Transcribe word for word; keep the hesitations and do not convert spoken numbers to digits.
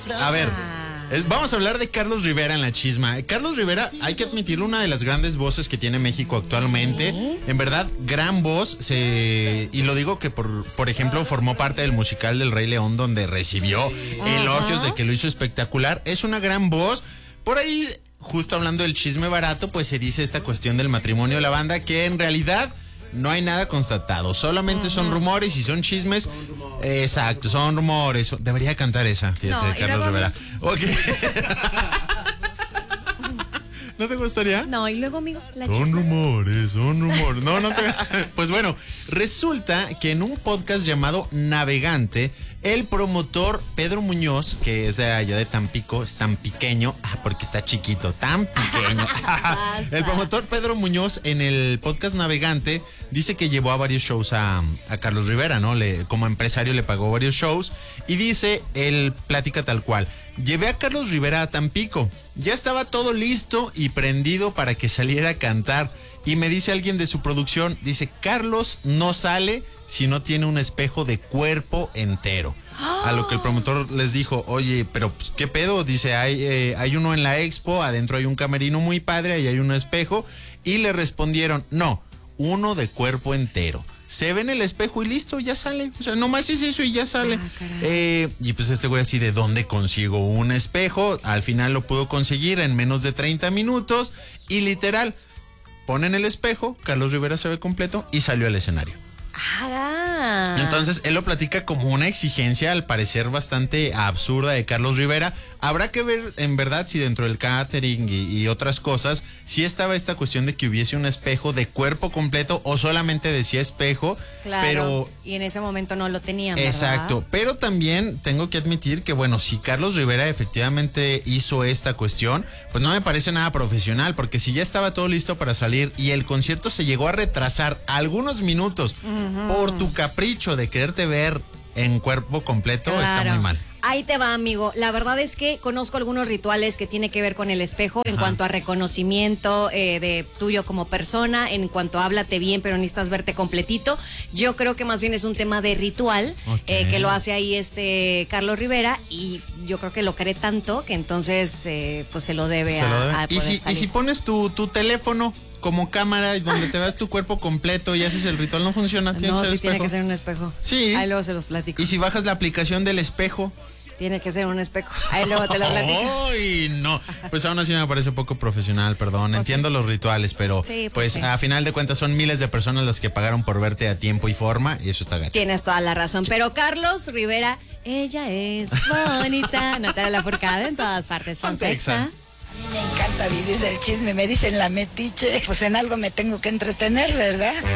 A ver, eh, vamos a hablar de Carlos Rivera en la chisma. Carlos Rivera, hay que admitirlo, una de las grandes voces que tiene México actualmente. ¿Sí? En verdad, gran voz. Se, y lo digo que, por, por ejemplo, formó parte del musical del Rey León, donde recibió elogios de que lo hizo espectacular. Es una gran voz. Por ahí, justo hablando del chisme barato, pues se dice esta cuestión del matrimonio de la banda, que en realidad no hay nada constatado, solamente son rumores y son chismes. Son rumores. Eh, exacto, son rumores. Debería cantar esa, fíjate, no, Carlos Rivera. Ok. ¿No te gustaría? No, y luego, amigo, la Son chisme. rumores, son rumores. No, no te... Pues bueno, resulta que en un podcast llamado Navegante, el promotor Pedro Muñoz, que es de allá de Tampico, es tan pequeño, ah, porque está chiquito, tan pequeño. El promotor Pedro Muñoz en el podcast Navegante dice que llevó a varios shows a, a Carlos Rivera, ¿no? Le, como empresario le pagó varios shows y dice, él platica tal cual: llevé a Carlos Rivera a Tampico, ya estaba todo listo y prendido para que saliera a cantar. Y me dice alguien de su producción, dice, Carlos no sale si no tiene un espejo de cuerpo entero. ¡Oh! A lo que el promotor les dijo, oye, pero pues, ¿qué pedo? Dice, hay, eh, hay uno en la expo, adentro hay un camerino muy padre y hay un espejo. Y le respondieron, no, uno de cuerpo entero. Se ve en el espejo y listo, ya sale. O sea, nomás es eso y ya sale. Ah, eh, y pues este güey así, ¿de dónde consigo un espejo? Al final lo pudo conseguir en menos de treinta minutos. Y literal, ponen el espejo, Carlos Rivera se ve completo y salió al escenario. Ah. Entonces él lo platica como una exigencia, al parecer bastante absurda, de Carlos Rivera. Habrá que ver en verdad si dentro del catering y, y otras cosas, si estaba esta cuestión de que hubiese un espejo de cuerpo completo o solamente decía espejo. Claro, pero y en ese momento no lo tenían, ¿verdad? Exacto, pero también tengo que admitir que bueno, si Carlos Rivera efectivamente hizo esta cuestión, pues no me parece nada profesional, porque si ya estaba todo listo para salir y el concierto se llegó a retrasar algunos minutos uh-huh. por tu capricho de quererte ver en cuerpo completo, claro. Está muy mal. Ahí te va, amigo. La verdad es que conozco algunos rituales que tienen que ver con el espejo. Ajá. En cuanto a reconocimiento eh, de tuyo como persona, en cuanto a háblate bien, pero necesitas verte completito. Yo creo que más bien es un tema de ritual, okay. eh, que lo hace ahí este Carlos Rivera, y yo creo que lo cree tanto que entonces eh, pues se lo debe, se a, lo debe. a poder ¿Y si, salir. ¿Y si pones tu, tu teléfono como cámara y donde te veas tu cuerpo completo y haces el ritual, no funciona? ¿Tienes no, el sí espejo? Tiene que ser un espejo. Sí. Ahí luego se los platico. ¿Y si bajas la aplicación del espejo? Tiene que ser un espejo. Ahí luego te lo platico. ¡Ay, no! Pues aún así me parece poco profesional, perdón. Pues Entiendo sí. los rituales, pero sí, pues, pues sí. a final de cuentas son miles de personas las que pagaron por verte a tiempo y forma, y eso está gacho. Tienes toda la razón. Pero Carlos Rivera, ella es bonita. Natalia Lafourcade en todas partes. Pontexa. A mí me encanta vivir del chisme, me dicen la metiche. Pues en algo me tengo que entretener, ¿verdad?